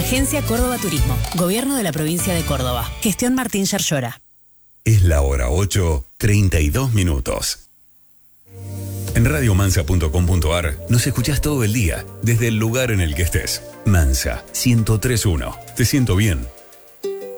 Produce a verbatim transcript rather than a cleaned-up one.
Agencia Córdoba Turismo. Gobierno de la provincia de Córdoba. Gestión Martín Yerllora. Es la hora ocho, treinta y dos minutos. En radio mansa punto com punto a r nos escuchás todo el día, desde el lugar en el que estés. Mansa, ciento tres punto uno. Te siento bien,